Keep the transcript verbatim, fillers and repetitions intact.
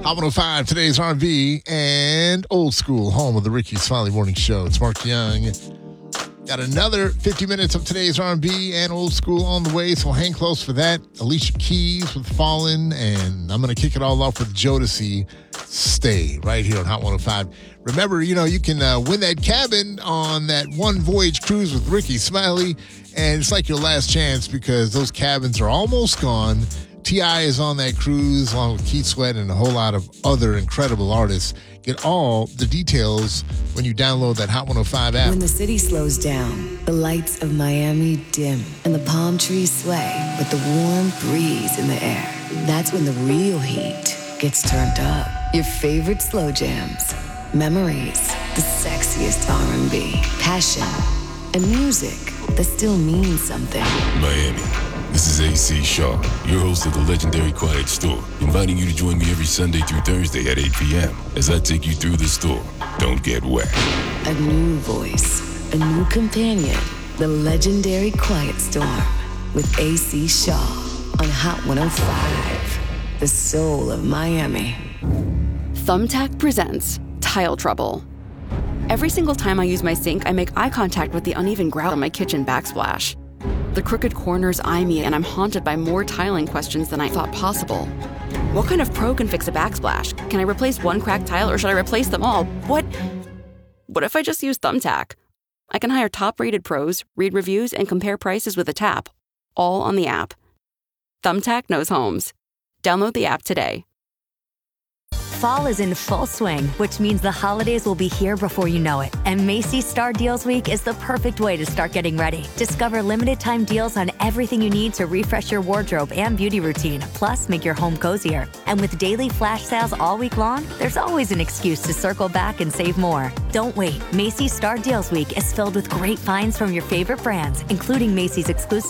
Hot one oh five, today's R and B and old school, home of the Ricky Smiley Morning Show. It's Mark Young. Got another fifty minutes of today's R and B and old school on the way, so hang close for that. Alicia Keys with Fallen, and I'm going to kick it all off with Jodeci, Stay, right here on Hot one oh five. Remember, you know, you can uh, win that cabin on that one voyage cruise with Ricky Smiley, and it's like your last chance because those cabins are almost gone. T I is on that cruise along with Keith Sweat and a whole lot of other incredible artists. Get all the details when you download that Hot one oh five app. When the city slows down, the lights of Miami dim, and the palm trees sway with the warm breeze in the air. That's when the real heat gets turned up. Your favorite slow jams, memories, the sexiest R and B, passion, and music that still means something. Miami. This is A C Shaw, your host of the legendary Quiet Storm, inviting you to join me every Sunday through Thursday at eight p.m. as I take you through the storm. Don't get wet. A new voice, a new companion, the legendary Quiet Storm with A C Shaw on Hot one oh five, the soul of Miami. Thumbtack presents Tile Trouble. Every single time I use my sink, I make eye contact with the uneven grout on my kitchen backsplash. The crooked corners eye me, and I'm haunted by more tiling questions than I thought possible. What kind of pro can fix a backsplash? Can I replace one cracked tile, or should I replace them all? What? What if I just use Thumbtack? I can hire top-rated pros, read reviews, and compare prices with a tap, all on the app. Thumbtack knows homes. Download the app today. Fall is in full swing, which means the holidays will be here before you know it. And Macy's Star Deals Week is the perfect way to start getting ready. Discover limited time deals on everything you need to refresh your wardrobe and beauty routine, plus make your home cozier. And with daily flash sales all week long, there's always an excuse to circle back and save more. Don't wait. Macy's Star Deals Week is filled with great finds from your favorite brands, including Macy's exclusive